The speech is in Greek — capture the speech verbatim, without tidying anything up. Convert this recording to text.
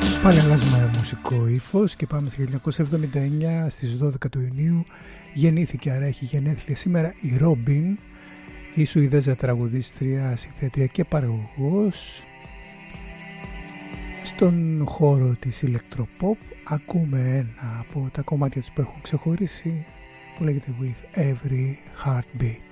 Πάλι αλλάζουμε μουσικό ύφος και πάμε στο χίλια εννιακόσια εβδομήντα εννιά. Στις δώδεκα του Ιουνίου γεννήθηκε, άρα έχει γενέθλια σήμερα, η Ρόμπιν, η Σουηδέζα τραγουδίστρια, συνθέτρια και παραγωγός. Στον χώρο της ηλεκτροποπ ακούμε ένα από τα κομμάτια τους που έχουν ξεχωρίσει, που λέγεται With Every Heartbeat.